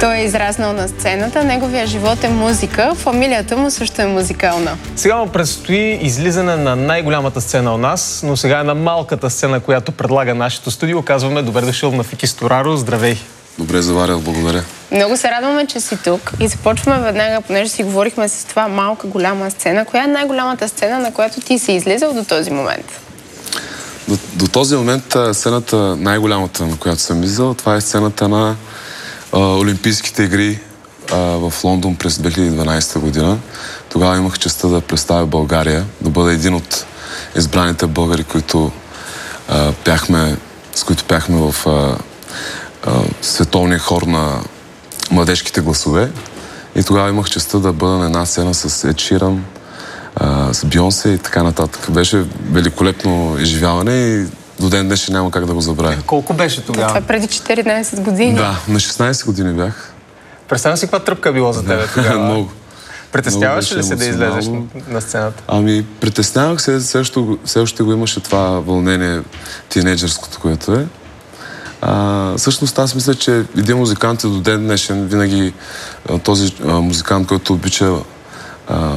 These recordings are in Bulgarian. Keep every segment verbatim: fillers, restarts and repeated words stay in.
Той е израснал на сцената, неговия живот е музика, фамилията му също е музикална. Сега му предстои излизане на най-голямата сцена у нас, но сега е на малката сцена, която предлага нашето студио. Казваме добре дошъл на Фики Стораро. Здравей! Добре заварил, благодаря. Много се радваме, че си тук и започваме веднага, понеже си говорихме с това малка, голяма сцена. Коя е най-голямата сцена, на която ти си излизал до този момент? До, до този момент сцената, най-голямата, на която съм излизал, това е сцената на а, Олимпийските игри а, в Лондон през две хиляди и дванадесета година. Тогава имах честта да представя България, да бъда един от избраните българи, които, а, пяхме, с които пяхме в а, а, световния хор на младежките гласове. И тогава имах честта да бъда на една сцена с Ед Ширан, Uh, с Бионсе и така нататък. Беше великолепно изживяване и до ден днешен няма как да го забравя. Колко беше тогава? Това преди четиринадесет години. Да, на шестнадесет години бях. Представям си каква тръпка е било за тебе тогава. Много. Притесняваш ли се да излезеш на сцената? Ами, притеснявах се, все още го имаше това вълнение тинейджърското, което е. А, всъщност аз мисля, че един музикант до ден днешен винаги този а, музикант, който обича а,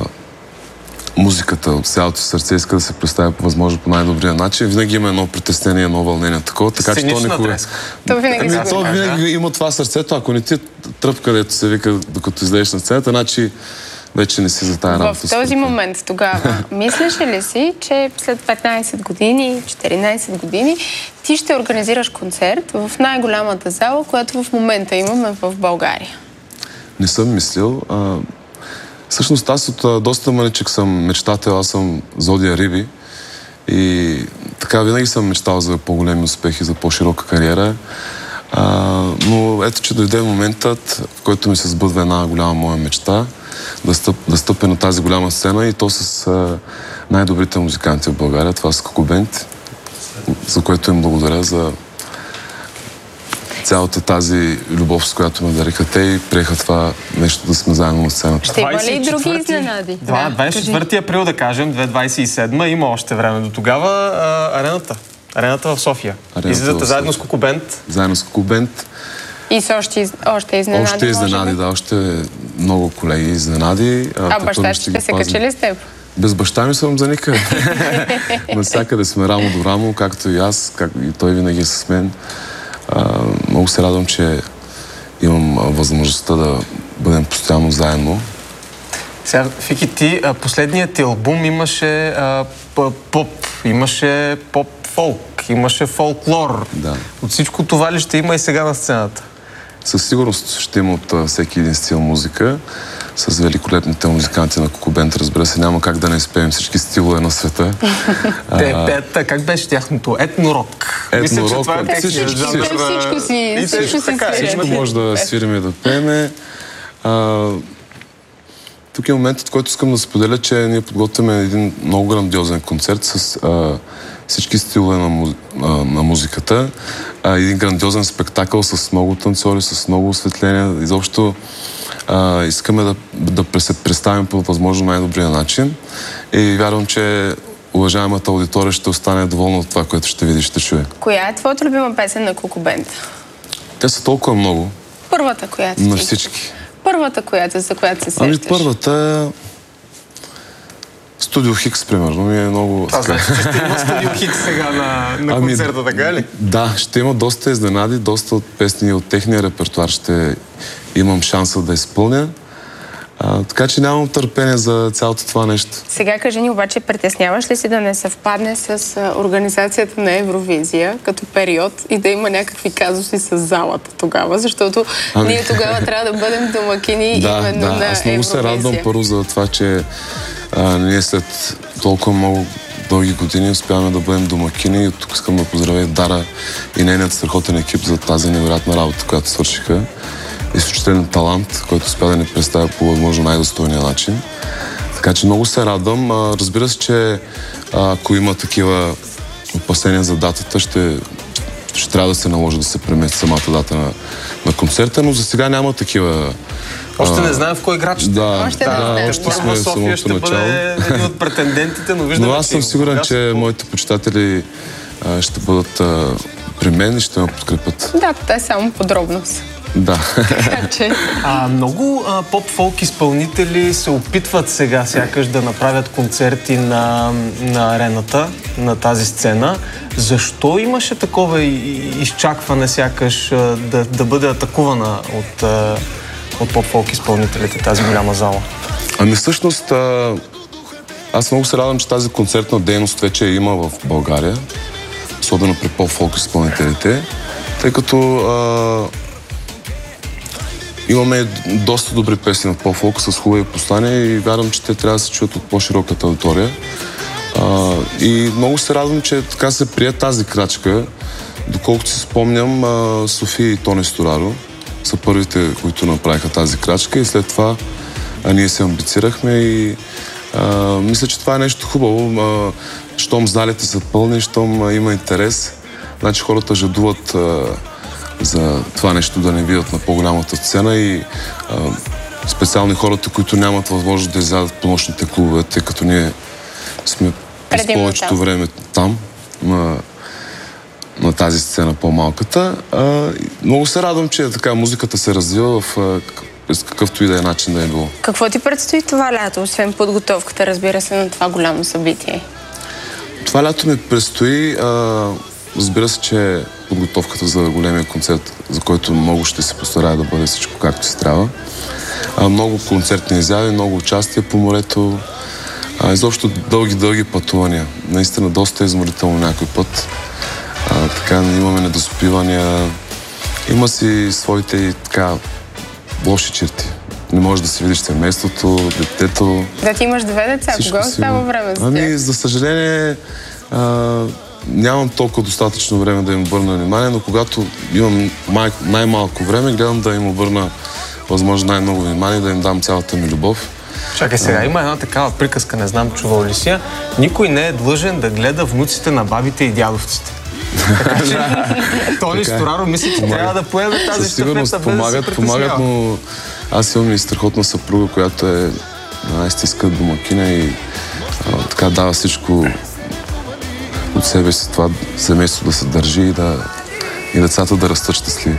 музиката от цялото сърце, иска да се представя по възможно по най-добрия начин. Винаги има едно притеснение, едно вълнение такова, така че то никога... То винаги, ами, то винаги има това сърцето, ако не ти тръпка, където се вика, докато излезеш на сцената, значи вече не си за тая работа. В този момент тогава, мислиш ли си, че след петнадесет години, четиринадесет години, ти ще организираш концерт в най-голямата зала, която в момента имаме в България? Не съм мислил. А... Всъщност аз от доста мъничък съм мечтател, аз съм зодия Риби и така винаги съм мечтал за по-големи успехи, за по-широка кариера. А, но ето, че дойде моментът, в който ми се сбъдва една голяма моя мечта да, стъп, да стъпя на тази голяма сцена и то с а, най-добрите музиканти в България. Това са Ку Ку Бенд, за което им благодаря за цялата тази любов, с която ме дариха те и приеха това нещо да сме заедно на сцената. Ще има ли и други изненади? Да, двадесет и четвърти април, да кажем, две хиляди двадесет и седма, има още време до тогава. А, арената. Арената в София. Излизате заедно с Ку Ку Бенд. Заедно с Ку Ку Бенд. И с още, още изненади, Още изненади, да, още много колеги изненади. А, а баща ще се качи ли с теб? Без баща ми съм за никъде. Навсякъде сме рамо до рамо, както и аз, как и той винаги е с мен. А, много се радвам, че имам а, възможността да бъдем постоянно заедно. Сега, Фики, ти, последният ти албум имаше а, поп, имаше поп-фолк, имаше фолклор. Да. От всичко това ли ще има и сега на сцената? Със сигурност ще има от а, всеки един стил музика. С великолепните музиканти на Ку Ку Бенд, разбира се, няма как да не изпеем всички стилове на света. Те пеят, как беше тяхното? Етнорок. Етнорок, всичко си, всичко може да свирим и да пееме. Тук е моментът, в който искам да споделя, че ние подготвяме един много грандиозен концерт с всички стилове на музиката. Един грандиозен спектакъл с много танцори, с много осветления. Изобщо Uh, искаме да, да се представим по възможно най-добрия начин и вярвам, че уважаемата аудитория ще остане доволна от това, което ще види и ще чуе. Коя е твоята любима песен на Ку Ку Бенд? Те са толкова много. Първата, която на ти? Всички. Първата, която, за която се сещаш? Ами първата е Студио Хикс, примерно. Ми е много... Това значи, че ще има Студио Хикс сега на, на ами, концерта, така ли? Да, ще има доста изненади, доста от песни от техния репертуар ще имам шанса да изпълня. А, така че нямам търпение за цялото това нещо. Сега кажи ни обаче, притесняваш ли си да не съвпадне с а, организацията на Евровизия като период и да има някакви казуси с залата тогава? Защото ами... ние тогава трябва да бъдем домакини да, именно да. на Евровизия. Аз много се радвам първо за това, че а, ние след толкова много дълги години успяваме да бъдем домакини и тук искам да поздравя Дара и нейният страхотен екип за тази невероятна работа, която свършиха. Изключителен талант, който успя да ни представя по възможно най-достойния начин. Така че много се радвам. Разбира се, че ако има такива опасения за датата, ще, ще трябва да се наложи да се премести самата дата на, на концерта, но за сега няма такива... Още не знаем в кой град ще. Да, още, да, да, още сме в София ще начало. Бъде един от претендентите, но виждаме... Но аз съм сигурен, че моите почитатели а, ще бъдат а, при мен и ще ме подкрепят. Да, това е само подробност. Да. А, много а, поп-фолк изпълнители се опитват сега сякаш да направят концерти на, на арената, на тази сцена. Защо имаше такова изчакване сякаш да, да бъде атакувана от, от поп-фолк изпълнителите тази голяма зала? Ами всъщност, а, аз много се радвам, че тази концертна дейност вече има в България, особено при поп-фолк изпълнителите, тъй като а, имаме доста добри песни на поп-фолк с хубави послания и вярвам, че те трябва да се чуят от по-широката аудитория. А, и много се радвам, че така се прие тази крачка. Доколкото си спомням, а, София и Тони Стораро са първите, които направиха тази крачка и след това а, ние се амбицирахме и а, мисля, че това е нещо хубаво. А, щом залите са пълни, щом а, има интерес, значи хората жадуват а, за това нещо да не видят на по-голямата сцена и а, специално и хората, които нямат възможност да излязат по нощните клубове, тъй като ние сме през повечето време там, на, на тази сцена по-малката. А, много се радвам, че така музиката се развива в през какъвто и да е начин да е било. Какво ти предстои това лято, освен подготовката, разбира се, на това голямо събитие? Това лято ми предстои, а, разбира се, че подготовката за големия концерт, за който много ще се постарая да бъде всичко както се трябва. А, много концертни изяви, много участия по морето, а, изобщо дълги-дълги пътувания. Наистина доста е изморително някой път. А, така имаме недоспивания. Има си своите така лоши черти. Не можеш да си видиш семейството, детето. Да, ти имаш две деца. Кога остава време за тях? Ами, за съжаление, а, нямам толкова достатъчно време да им обърна внимание, но когато имам май, най-малко време, гледам да им обърна възможно най-много внимание, да им дам цялата ми любов. Чакай сега, а... има една такава приказка, не знам, чувал ли си я. Никой не е длъжен да гледа внуците на бабите и дядовците. Така че Тони Стораро мисли, че трябва да поеме тази щафета, без да се притеснява. Помагат, но аз имам и страхотна съпруга, която е най-истинска домакиня и а, така дава всичко от себе си, това семейство да се държи и, да, и децата да растат щастливи.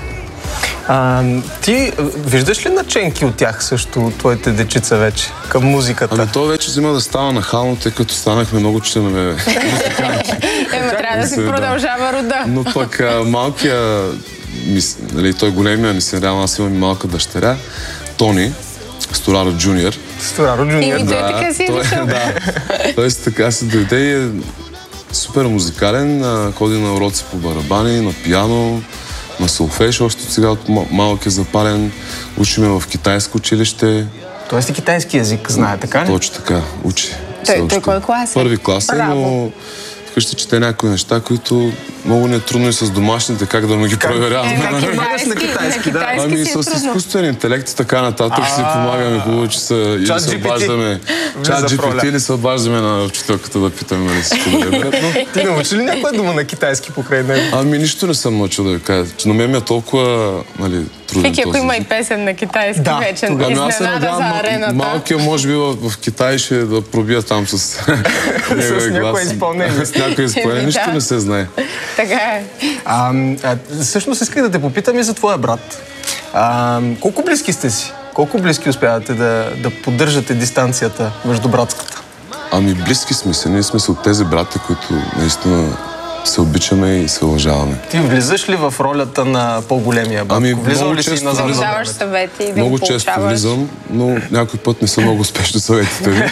А, ти виждаш ли наченки от тях също, твоите дечица вече, към музиката? Ами то вече взима да става нахално, тъй като станахме много членове музиканти. Ема трябва да си продължава рода. Но пък а, малкия, мис, нали, той големия ми се реално, аз имам и малка дъщеря, Тони Стораро Джуниор. Стораро Джуниор, да. И така си е дошъл. Да, тоест така се дойде и е супер музикален, а, ходи на уроци по барабани, на пиано, на солфеж, още сега от малък е запален, учиме в китайско училище. Тоест и китайски език знае, така ли? Точно така, учи. Той, той кой клас е? Първи клас е, но вкъщи чете някои неща, които много не е трудно и с домашните, как да ме ги проверяваме. Е, на китайски, на китайски, да. Ами с изкуствен интелект и така нататък си помагаме хубаво, че се обаждаме. Чат джи пи ти или се обаждаме на учителката да питаме, нали всичко да е. Ти научи ли някоя дума на китайски покрай него? Ами нищо не съм научил да ви кажа. На мен ми е толкова, нали, труден този. Фики, ако има и песен на китайски вече, изненада за арената. Малкият може би в Китай ще да пробия там с някое изпълнение. С някое изпълнение. Нищо не се знае. Така е. А, а, всъщност исках да те попитам и за твоя брат. А, колко близки сте си? Колко близки успявате да, да поддържате дистанцията между братската? Ами близки сме се. Ние сме се от тези брати, които наистина се обичаме и се уважаваме. Ти влизаш ли в ролята на по-големия брат? Ами, Влизал ли си назад? Даваш съвети и да много го получаваш? Често влизам, но някой път не са много успешни съветите ви.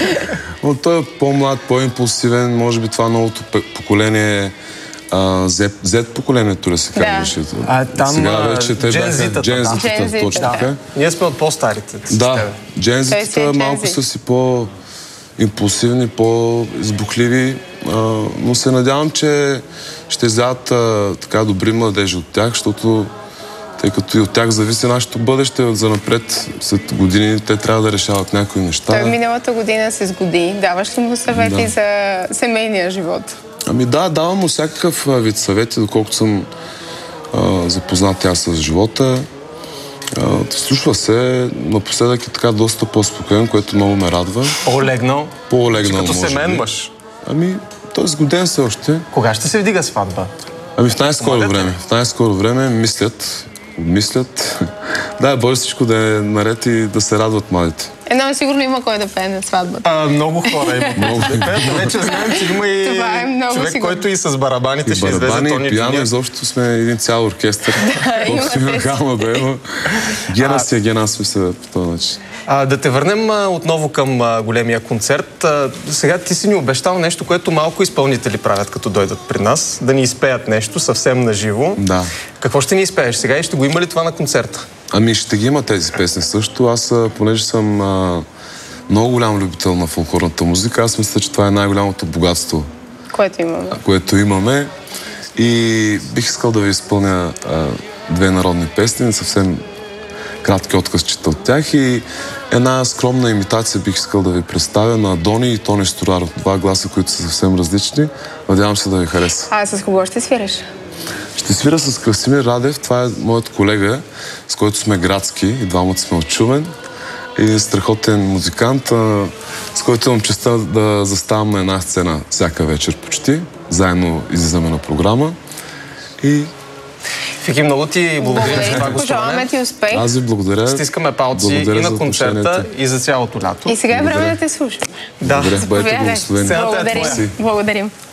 Но той е по-млад, по-импулсивен. Може би това новото поколение Z, Z поколението ли се казваше? Да. А, там сега вече те бяха джензитата, точно да. така. Ние сме от по-старите. Да, джензитата малко са си по-импулсивни, по-избухливи, но се надявам, че ще излязат така добри младежи от тях, защото тъй като и от тях зависи нашето бъдеще за напред. След години те трябва да решават някои неща. Той миналата година се сгоди. Даваш ли му съвети да. за семейния живот? Ами да, давам му всякакъв вид съвети, доколкото съм а, запознат тя с живота. А, слушва се, напоследък е така доста по-спокоен, което много ме радва. По-легнал? По-легнал, като може семен би. мъж. Ами, той е сгоден се още. Кога ще се вдига сватба? Ами в най-скоро време. В най-скоро време мислят обмислят. Дай Боже всичко да е наред и да се радват младите. Едно сигурно има кой да пее на сватбата. А, много хора има. Много вече знаем, че има и е човек, сигурно. Който и с барабаните и ще излезе барабани, Тони и пиано, Джуниор. изобщо сме един цял оркестър. Колкото има калма да има. Гена си е гена сме се по този начин. А, да те върнем а, отново към а, големия концерт. А, сега ти си ни обещал нещо, което малко изпълнители правят, като дойдат при нас. Да ни изпеят нещо съвсем наживо. Да. Какво ще ни изпееш сега и ще го има ли това на концерта? Ами ще ги има тези песни също. Аз, понеже съм а, много голям любител на фолклорната музика, аз мисля, че това е най-голямото богатство, Което имаме. което имаме. И бих искал да ви изпълня а, две народни песни, съвсем кратки откъсчета от тях и една скромна имитация бих искал да ви представя на Дони и Тони Стораро. Два гласа, които са съвсем различни. Надявам се да ви хареса. А с кого ще свириш? Ще свира с Красимир Радев. Това е моят колега, с който сме градски. И двамата сме от Шумен. И страхотен музикант, а, с който имам честта да заставам на една сцена всяка вечер почти. Заедно излизаме на програма. И Фики, много ти благодаря за това Пожелаваме гостуване. ти успех. аз ви благодаря. Стискаме палци Благодаря и на за концерта, отношението. и за цялото лято. И сега е време да те слушаме. Да. Благодаря, бъдете Заповядай. благословени. Цената е Благодарим. твоя. Благодарим.